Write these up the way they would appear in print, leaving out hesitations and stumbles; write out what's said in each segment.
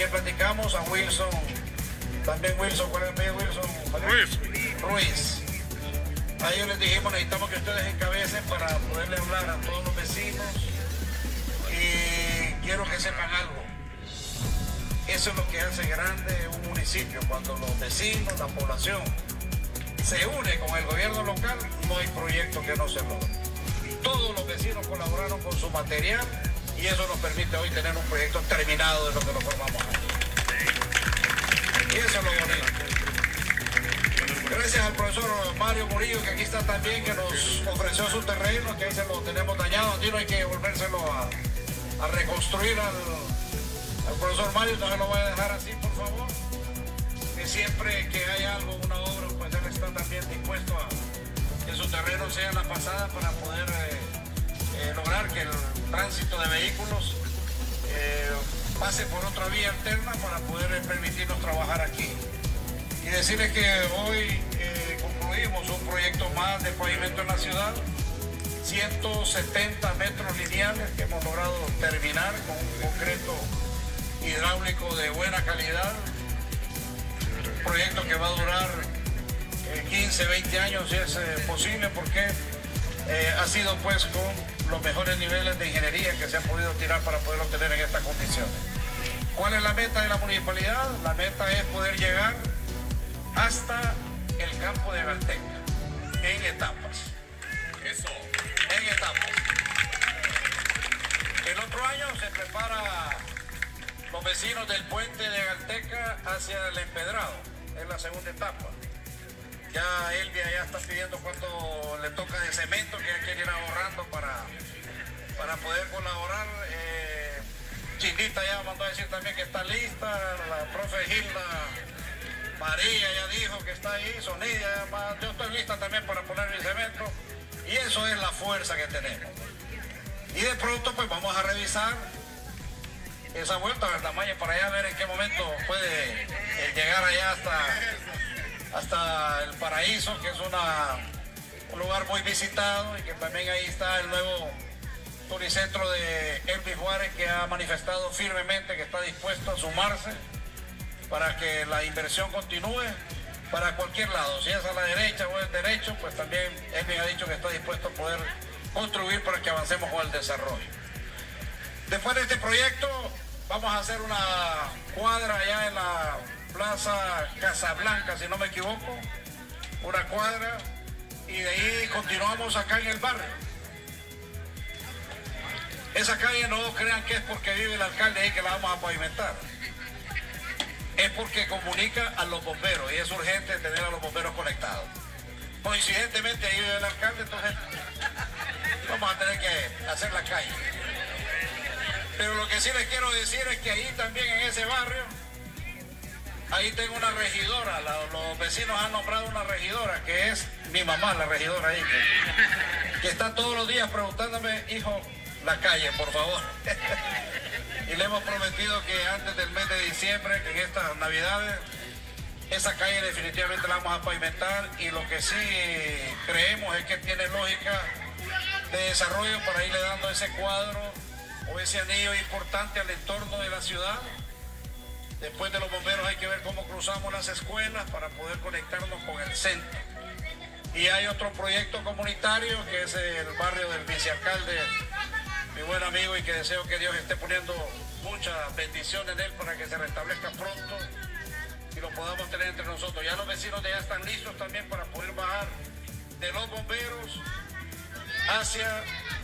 quien platicamos, a Wilson, también Wilson, ¿cuál es el apellido Wilson? Ruiz. A ellos les dijimos, necesitamos que ustedes encabecen para poderle hablar a todos los vecinos y quiero que sepan algo. Eso es lo que hace grande un municipio, cuando los vecinos, la población se une con el gobierno local, no hay proyecto que no se logre. Todos los vecinos colaboraron con su material y eso nos permite hoy tener un proyecto terminado de lo que lo formamos aquí. Y eso es lo bonito. Gracias al profesor Mario Murillo, que aquí está también, que nos ofreció su terreno, que ahí se lo tenemos dañado. Aquí no hay que volvérselo a reconstruir al profesor Mario, no se lo voy a dejar así, por favor. Que siempre que hay algo, una obra, pues él está también dispuesto a que su terreno sea la pasada para poder lograr que el tránsito de vehículos pase por otra vía alterna para poder permitirnos trabajar aquí. Y decirles que hoy concluimos un proyecto más de pavimento en la ciudad, 170 metros lineales que hemos logrado terminar con un concreto hidráulico de buena calidad, un proyecto que va a durar 15, 20 años si es posible, porque ha sido pues con los mejores niveles de ingeniería que se han podido tirar para poderlo tener en estas condiciones. ¿Cuál es la meta de la municipalidad? La meta es poder llegar hasta el campo de Galteca, en etapas. Eso. En etapas. El otro año se prepara los vecinos del puente de Galteca hacia el empedrado, es la segunda etapa. Ya Elvia ya está pidiendo cuánto le toca de cemento, que ya quiere ir ahorrando para poder colaborar. Chinita ya mandó a decir también que está lista, la profe Gilda María ya dijo que está ahí, Sonilla, yo estoy lista también para poner mi cemento, y eso es la fuerza que tenemos. Y de pronto pues vamos a revisar esa vuelta, ¿verdad, Maya? Para allá ver en qué momento puede llegar allá hasta el Paraíso, que es un lugar muy visitado, y que también ahí está el nuevo turicentro de Elvis Juárez, que ha manifestado firmemente que está dispuesto a sumarse para que la inversión continúe para cualquier lado, si es a la derecha o el derecho, pues también Elvis ha dicho que está dispuesto a poder construir para que avancemos con el desarrollo. Después de este proyecto vamos a hacer una cuadra allá en la Plaza Casablanca, si no me equivoco, una cuadra, y de ahí continuamos acá en el barrio. Esa calle no crean que es porque vive el alcalde ahí que la vamos a pavimentar. Es porque comunica a los bomberos y es urgente tener a los bomberos conectados. Coincidentemente ahí vive el alcalde, entonces vamos a tener que hacer la calle. Pero lo que sí les quiero decir es que ahí también en ese barrio, ahí tengo una regidora, los vecinos han nombrado una regidora, que es mi mamá, la regidora ahí, que está todos los días preguntándome, hijo, la calle, por favor. Y le hemos prometido que antes del mes de diciembre, que en estas navidades, esa calle definitivamente la vamos a pavimentar, y lo que sí creemos es que tiene lógica de desarrollo para irle dando ese cuadro o ese anillo importante al entorno de la ciudad. Después de los bomberos hay que ver cómo cruzamos las escuelas para poder conectarnos con el centro. Y hay otro proyecto comunitario que es el barrio del vicealcalde, mi buen amigo, y que deseo que Dios esté poniendo mucha bendición en él para que se restablezca pronto y lo podamos tener entre nosotros. Ya los vecinos de allá están listos también para poder bajar de los bomberos hacia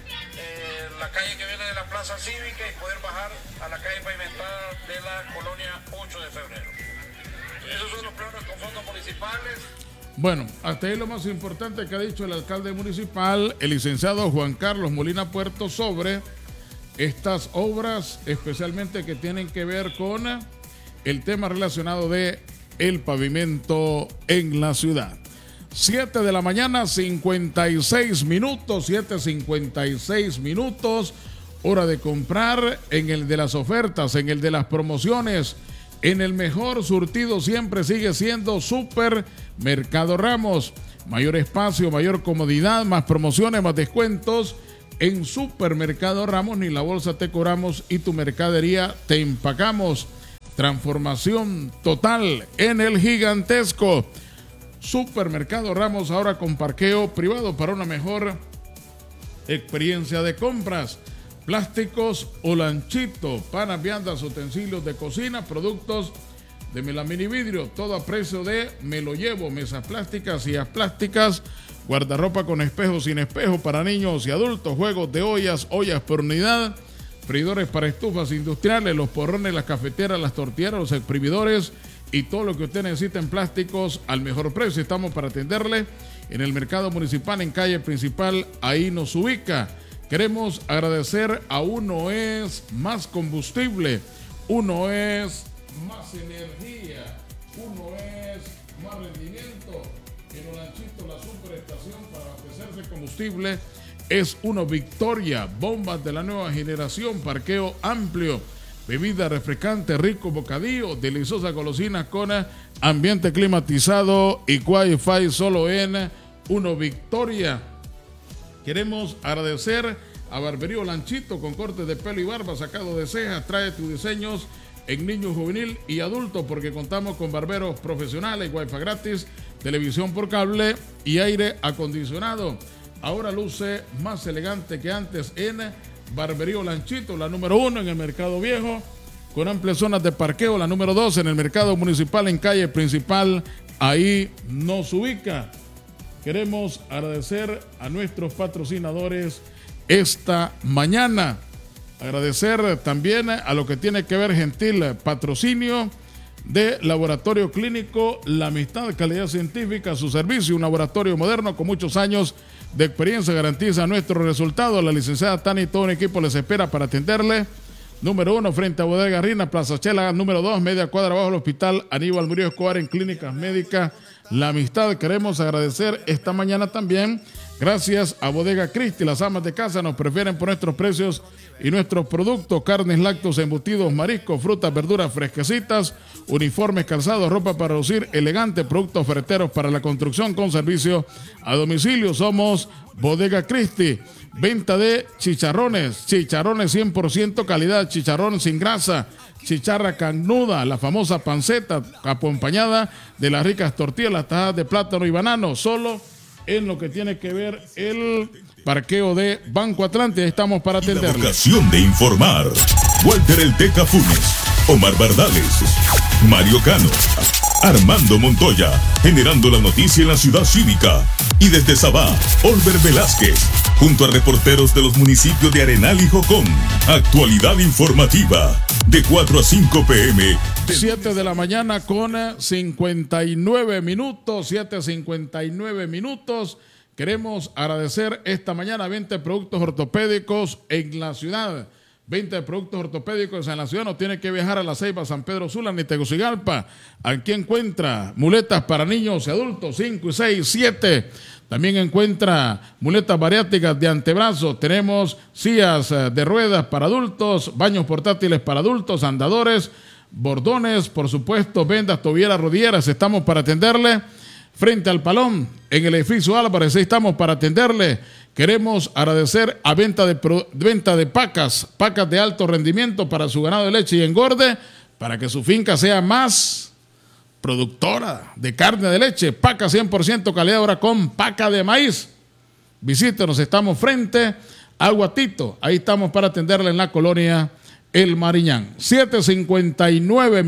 la calle que viene de la Plaza Cívica y poder bajar a la calle pavimentada de la colonia 8 de febrero. Esos son los planes con fondos municipales. Bueno, hasta ahí lo más importante que ha dicho el alcalde municipal, el licenciado Juan Carlos Molina Puerto, sobre estas obras, especialmente que tienen que ver con el tema relacionado de el pavimento en la ciudad. 7 de la mañana, 56 minutos, 7:56 minutos, hora de comprar en el de las ofertas, en el de las promociones. En el mejor surtido siempre sigue siendo Supermercado Ramos. Mayor espacio, mayor comodidad, más promociones, más descuentos. En Supermercado Ramos ni la bolsa te cobramos y tu mercadería te empacamos. Transformación total en el gigantesco Supermercado Ramos, ahora con parqueo privado para una mejor experiencia de compras. Plásticos Olanchito, panas, viandas, utensilios de cocina, productos de melamina y vidrio, todo a precio de me lo llevo. Mesas plásticas, sillas plásticas, guardarropa con espejo, sin espejo para niños y adultos, juegos de ollas por unidad, freidores para estufas industriales, los porrones, las cafeteras, las tortilleras, los exprimidores y todo lo que usted necesita en plásticos al mejor precio. Estamos para atenderle en el mercado municipal, en calle principal, ahí nos ubica. Queremos agradecer a Uno es Más Combustible, Uno es Más Energía, Uno es Más Rendimiento. En Olanchito, la superestación para abastecerse de combustible es Uno Victoria, bombas de la nueva generación, parqueo amplio, bebida refrescante, rico bocadillo, deliciosa golosinas con ambiente climatizado y Wi-Fi solo en Uno Victoria. Queremos agradecer a Barbería Olanchito con cortes de pelo y barba, sacado de cejas. Trae tus diseños en niño, juvenil y adulto, porque contamos con barberos profesionales, Wi-Fi gratis, televisión por cable y aire acondicionado. Ahora luce más elegante que antes en Barbería Olanchito, la número 1 en el Mercado Viejo, con amplias zonas de parqueo. La número 2 en el Mercado Municipal, en calle principal, ahí nos ubica. Queremos agradecer a nuestros patrocinadores esta mañana. Agradecer también a lo que tiene que ver gentil patrocinio de Laboratorio Clínico La Amistad, calidad científica, su servicio, un laboratorio moderno con muchos años de experiencia, garantiza nuestros resultados. La licenciada Tani y todo un equipo les espera para atenderle. Número 1, frente a Bodega Rina, Plaza Chela. Número 2, media cuadra abajo del Hospital Aníbal Murillo Escobar, en Clínicas Médicas La Amistad. Queremos agradecer esta mañana también, gracias a Bodega Cristi, las amas de casa nos prefieren por nuestros precios y nuestros productos: carnes, lácteos, embutidos, mariscos, frutas, verduras fresquecitas, uniformes, calzados, ropa para lucir elegante, productos ferreteros para la construcción con servicio a domicilio. Somos Bodega Cristi. Venta de chicharrones 100% calidad, chicharrón sin grasa, chicharra canuda, la famosa panceta, acompañada de las ricas tortillas, las tajadas de plátano y banano, solo en lo que tiene que ver el parqueo de Banco Atlántida. Estamos para atenderle. La vocación de informar. Walter El Teca Funes, Omar Bardales, Mario Cano, Armando Montoya, generando la noticia en la ciudad cívica. Y desde Sabá, Olver Velázquez, junto a reporteros de los municipios de Arenal y Jocón. Actualidad informativa, de 4 a 5 p.m. 7 de la mañana con 59 minutos, 7:59 minutos. Queremos agradecer esta mañana 20 productos ortopédicos en la ciudad. 20 productos ortopédicos en la ciudad. No tiene que viajar a La Ceiba, San Pedro Sula ni Tegucigalpa. Aquí encuentra muletas para niños y adultos 5 y 6, 7. También encuentra muletas bariátricas de antebrazo. Tenemos sillas de ruedas para adultos, baños portátiles para adultos, andadores, bordones, por supuesto, vendas, tobilleras, rodilleras. Estamos para atenderle frente al Palón, en el edificio Álvarez. Estamos para atenderle. Queremos agradecer a venta de pacas de alto rendimiento para su ganado de leche y engorde, para que su finca sea más productora de carne de leche. Paca 100% calidad, ahora con paca de maíz. Visítenos, estamos frente al Guatito. Ahí estamos para atenderle en la colonia El Mariñán. 7:59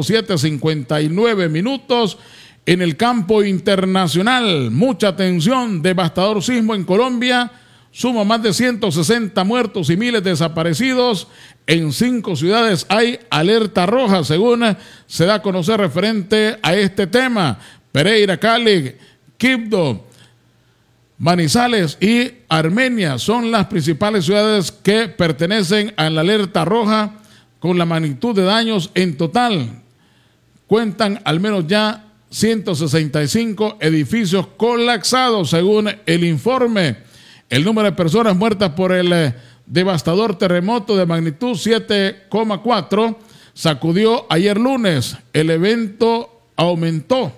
minutos. En el campo internacional, mucha atención, devastador sismo en Colombia, suma más de 160 muertos y miles de desaparecidos. En 5 ciudades hay alerta roja, según se da a conocer referente a este tema. Pereira, Cali, Quibdó, Manizales y Armenia son las principales ciudades que pertenecen a la alerta roja, con la magnitud de daños en total. Cuentan al menos ya 165 edificios colapsados, según el informe. El número de personas muertas por el devastador terremoto de magnitud 7,4 sacudió ayer lunes. El evento aumentó.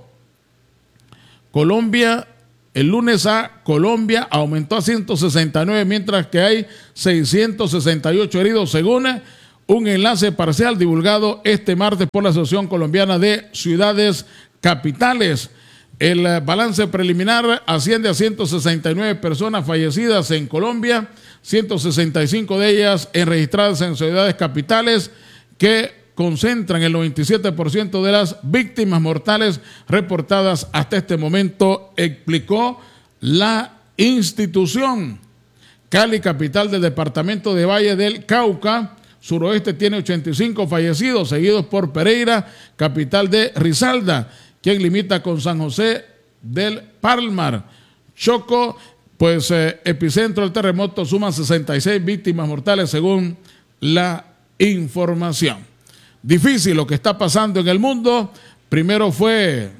El lunes Colombia aumentó a 169, mientras que hay 668 heridos, según un enlace parcial divulgado este martes por la Asociación Colombiana de Ciudades Capitales. El balance preliminar asciende a 169 personas fallecidas en Colombia, 165 de ellas registradas en ciudades capitales, que concentran el 97% de las víctimas mortales reportadas hasta este momento, explicó la institución. Cali, capital del departamento de Valle del Cauca, suroeste, tiene 85 fallecidos, seguidos por Pereira, capital de Risaralda, quien limita con San José del Palmar. Chocó, pues epicentro del terremoto, suma 66 víctimas mortales según la información. Difícil lo que está pasando en el mundo. Primero fue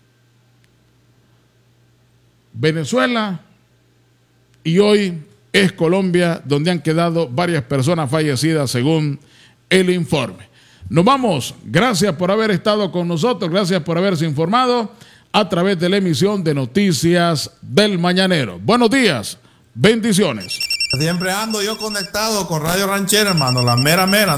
Venezuela y hoy es Colombia, donde han quedado varias personas fallecidas según el informe. Nos vamos. Gracias por haber estado con nosotros, gracias por haberse informado a través de la emisión de Noticias del Mañanero. Buenos días, bendiciones. Siempre ando yo conectado con Radio Ranchera, hermano, la mera mera.